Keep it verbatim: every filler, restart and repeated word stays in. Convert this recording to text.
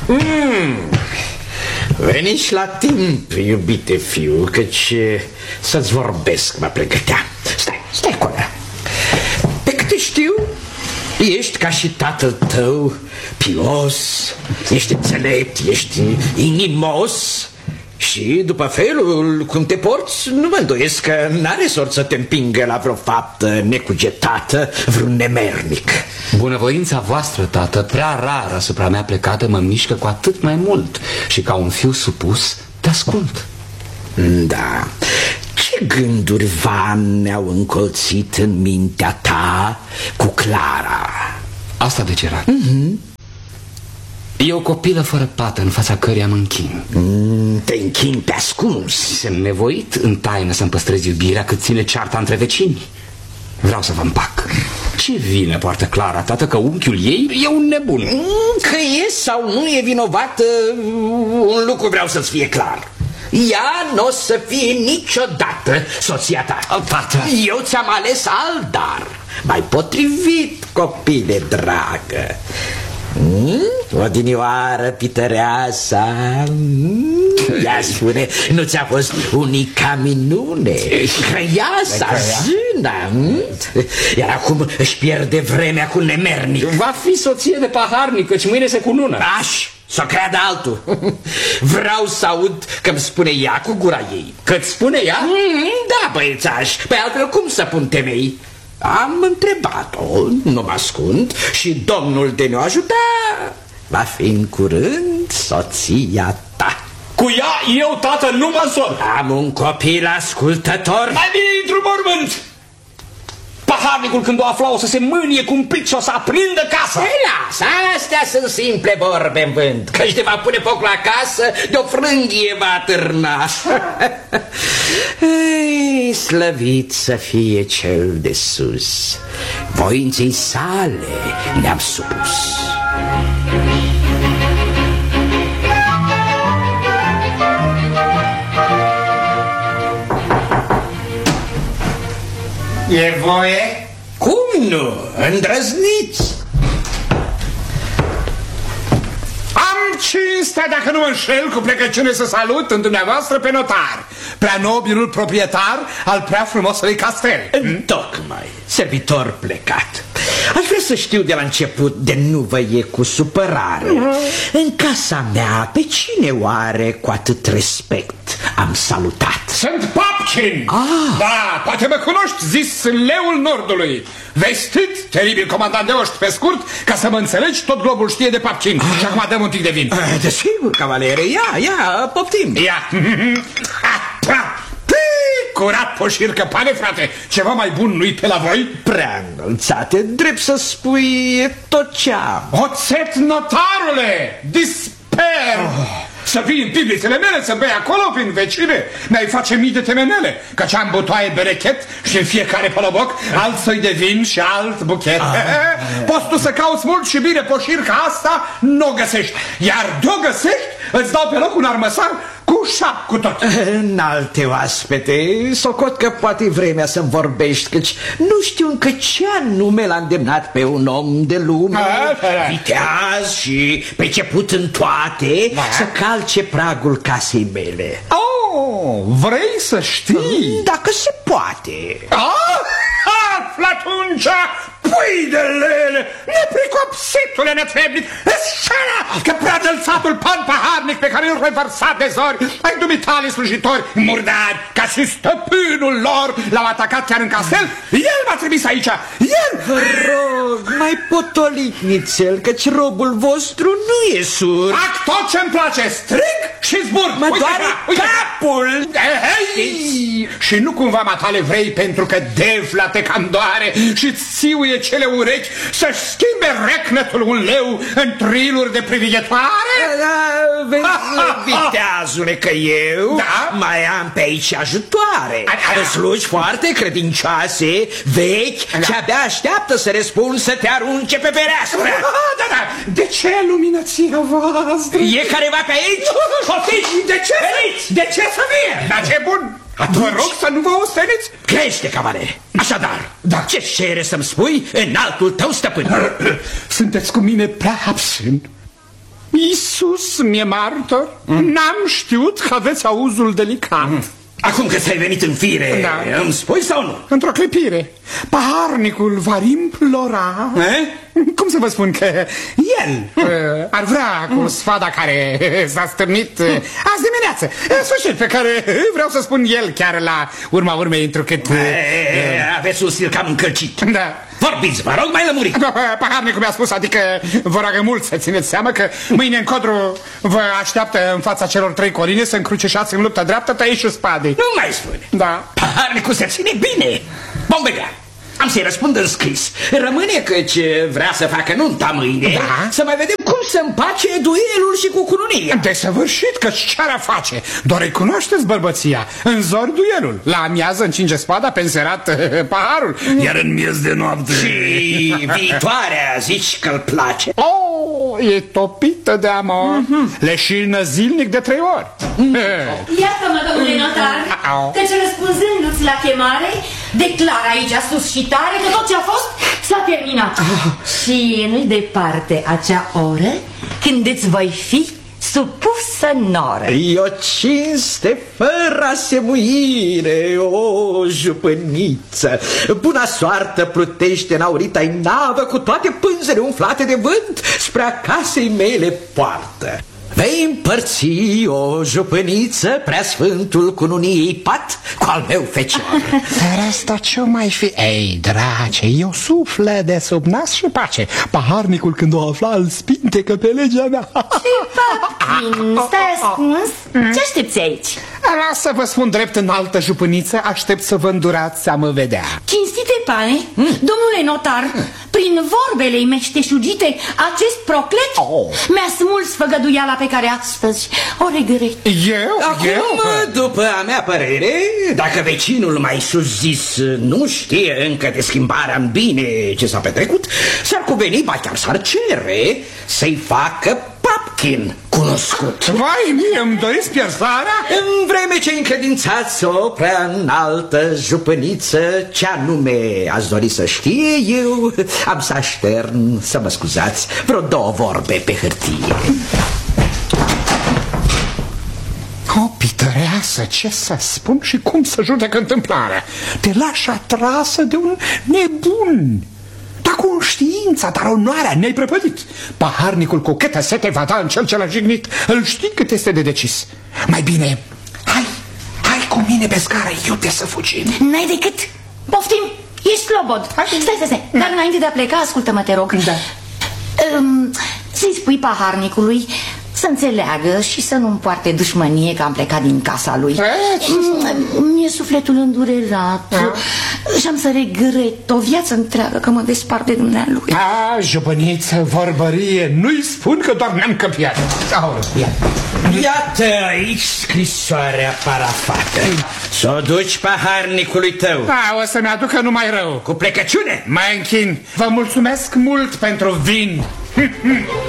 Mm. Veniți la timp, iubite fiu, căci să-ți vorbesc mă pregăteam. Stai, stai acolo. Pe câte știu, ești ca și tatăl tău, pios, ești înțelept, ești inimos. Și după felul cum te porți, nu mă îndoiesc că n-are sort să te împingă la vreo faptă necugetată, vreun nemernic. Bunăvoința voastră, tată, prea rar asupra mea plecată, mă mișcă cu atât mai mult. Și ca un fiu supus, te ascult. Da. Ce gânduri vane au încolțit în mintea ta cu Clara? Asta de ce rar? Mm-hmm. E o copilă fără pată în fața căreia mă închin. mm, Te închin pe ascuns. Sunt nevoit în taină să-mi păstrez iubirea cât ține cearta între vecini. Vreau să vă împac. Ce vină poartă Clara, tată, că unchiul ei e un nebun? mm, Că e sau nu e vinovată, un lucru vreau să-ți fie clar. Ea nu o să fie niciodată soția ta. Tată, eu ți-am ales alt dar mai potrivit, copile dragă. Mm? Odinioară pităreasa. mm? Ea spune, nu ți-a fost unica minune, crăiasa, zâna. mm? Iar acum își pierde vremea cu nemernic. va fi soție de paharnic, căci mâine se cunună. Aș, să o creadă altul. Vreau să aud că-mi spune ea cu gura ei. Că-ți spune ea? mm, Da, băiețaș, pe altfel cum să pun temei? Am întrebat-o, nu mă ascund, și domnul de ne-o ajuta va fi în curând soția ta. Cu ea eu, tată, nu mă însor. Am un copil ascultător. Mai bine intru mormânt. Paharnicul, când o afla, o să se mânie cu un pic și o să aprindă casa. Ei, lasă, astea sunt simple vorbe în vânt, că-și te va pune foc la casă, de o frânghie va târna. Ei, slăvit să fie cel de sus, voinței sale ne-am supus. E voie? Cum nu? Îndrăzniți! Am cinstea, dacă nu mă înșel, cu plecăciune să salut în dumneavoastră pe notar, prea nobilul proprietar al prea frumosului castel. Întocmai, servitor plecat. Aș vrea să știu de la început de nu vă e cu supărare. În casa mea, pe cine oare cu atât respect am salutat? Sunt Papcin! Ah. Da, poate mă cunoști, zis Leul Nordului. Vestit, teribil comandant de oști, pe scurt, ca să mă înțelegi, tot globul știe de Papcin. Ah. Și acum dăm un tic de vin. Ah, desigur, cavalere, ia, ia, poftim. Ia. Curat poșircă, pane, frate, ceva mai bun nu-i pe la voi? Prea înălțate, drept să spui e tot ce am. Oțet, notarule, disper! Oh. Să vii în piblițele mele, să bei acolo prin vecine. Mi-ai face mii de temenele, căci am butoaie berechet și în fiecare poloboc alt soi de vin și alt buchet. Ah. Poți tu să cauți mult și bine poșirca asta, nu o găsești. Iar de-o găsești, îți dau pe loc un armăsar cu șap cu tot. Înalte oaspete, socot că poate vremea să-mi vorbești, căci nu știu încă ce anume l-a îndemnat pe un om de lume, viteaz și priceput în toate, da, să calce pragul casei mele. Oh, vrei să știi? Dacă se poate. Ah, află atunci, pui de lele, nepricopsitule netrebnic, scena că prea dălțatul pan paharnic pe care îl revărsa de zori ai dumitale slujitori murdari, ca și stăpânul lor l-au atacat chiar în castel, el m-a trimis aici, el! Vă rog, mai potolit nițel, căci robul vostru nu e surd. Fac tot ce-mi place, strig și zbur. Mă doare capul. Hei! Și nu cumva matale vrei pentru că devla te cam doare și-ți țiuie cele urechi să-și schimbe recnetul un leu în triluri de privighetoare? Da, vezi, viteazule, că eu da? mai am pe aici ajutoare, slugi foarte credincioase, vechi, da, și abia așteaptă să răspund să te arunce pe fereastră. Da, da, da. De ce luminația voastră? E careva pe aici? Cofici, de ce? Veniți. De ce să vie? Dar ce bun! Atunci... Vă rog să nu vă osteniți. Crește, cavalere. Așadar, da, ce cere să-mi spui în altul tău stăpân? Sunteți cu mine prea absent. Iisus mi-e martor, mm. n-am știut că aveți auzul delicat. Mm. Acum că ți-ai venit în fire, da. Îmi spui sau nu? Într-o clipire. Paharnicul v-ar implora, eh? cum să vă spun, că el uh, ar vrea cu sfada care s-a stârnit uh, azi dimineață, în sfârșit, pe care vreau să spun el chiar la urma urmei, întrucât... Uh, uh, aveți un stil cam încălcit. Da. Vorbiți, vă rog, mai lămurit. Paharnicul mi-a spus, adică vă roagă mult să țineți seama că mâine încodru vă așteaptă în fața celor trei coline să încrucișați în luptă dreaptă tăișul spadei. Nu mai spune. Da. Paharnicul se ține bine. Vom vedea. Am să-i răspund în scris. Rămâne că ce vrea să facă nunta mâine, da? Să mai vedem cum să împace duelul și cu cununia. Desăvârșit, că ce-ar face? Doar îi cunoașteți bărbăția. În zor duelul. La amiază încinge spada, pe înserat paharul, iar în miez de noapte. Și viitoarea zici că-l place? Oh, e topită de amor. Mm-hmm. Leșină zilnic de trei ori. Mm. Iată-mă, domnule notar, căci răspunzându-ți la chemare, declar aici sus și tare că tot ce a fost s-a terminat. Și nu-i departe acea oră când îți voi fi supusă noră. E o cinste fără asemuire, o jupâniță. Buna soartă plutește în aurita-i navă, cu toate pânzele umflate de vânt spre acasei mele poartă. Vei împărți o jupâniță, preasfântul cununiei pat, cu al meu fecior. Dar asta ce-o mai fi? Ei, drace, eu suflă de sub nas și pace. Paharnicul când o afla îl spintecă pe legea mea. Ce papin, stai ascuns? Ce aștepți aici? Lasă vă spun drept, în altă jupâniță aștept să vă îndurați a mă vedea. Cinstite pane, mm. domnule notar, mm. prin vorbele-i meșteșugite, acest proclet oh. mi-a smuls făgăduiala pe care astăzi o regret. Eu? Acum, eu? după a mea părere, dacă vecinul mai sus zis nu știe încă de schimbarea în bine ce s-a petrecut, s-ar cuveni, ba chiar s-ar cere, să-i facă papkin cunoscut. Vai, mie îmi doriți pierzarea? În vreme ce încredințați o prea înaltă jupâniță, ce anume ați dori să știe, eu am să aștern, să mă scuzați, vreo două vorbe pe hârtie. O pităreasă, ce să spun și cum să judec întâmplarea? Te lași atrasă de un nebun. Da, conștiința, dar onoarea ne-ai prăpădit. Paharnicul cu câtă sete va da în cel ce l-a jignit, îl știi cât este de decis. Mai bine, hai, hai cu mine pe scară, iute să fugim. N-ai decât, poftim, ești slobod. Hai. Stai, stai, stai, dar înainte de a pleca, ascultă-mă, te rog. Da. um, Să-i spui paharnicului să înțeleagă și să nu-mi poarte dușmănie că am plecat din casa lui. Mi-e sufletul îndurerat și am să regret o viață întreagă că mă despart de dumnealui. A, jupăniță, vorbărie, nu-i spun că doar ne-am căpiat. Ia. Iată aici scrisoarea parafată. Să o duci paharnicului tău. A, o să-mi aducă numai rău. Cu plecăciune. Mă închin. Vă mulțumesc mult pentru vin.